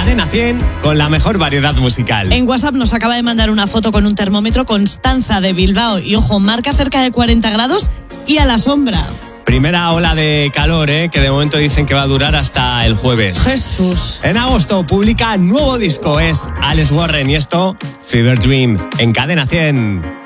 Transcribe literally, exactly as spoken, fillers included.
Cadena cien con la mejor variedad musical. En WhatsApp nos acaba de mandar una foto con un termómetro Constanza de Bilbao y ojo, marca cerca de cuarenta grados y a la sombra. Primera ola de calor, ¿eh? Que de momento dicen que va a durar hasta el jueves. Jesús. En agosto publica nuevo disco, es Alex Warren y esto, Fever Dream, en Cadena cien.